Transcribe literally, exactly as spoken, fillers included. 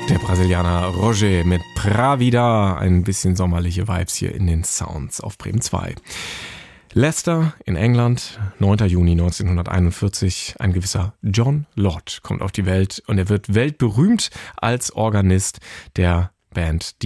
Der Brasilianer Roger mit Pra Vida, ein bisschen sommerliche Vibes hier in den Sounds auf Bremen zwei. Leicester in England, neunter Juni neunzehnhunderteinundvierzig. Ein gewisser John Lord kommt auf die Welt und er wird weltberühmt als Organist der Band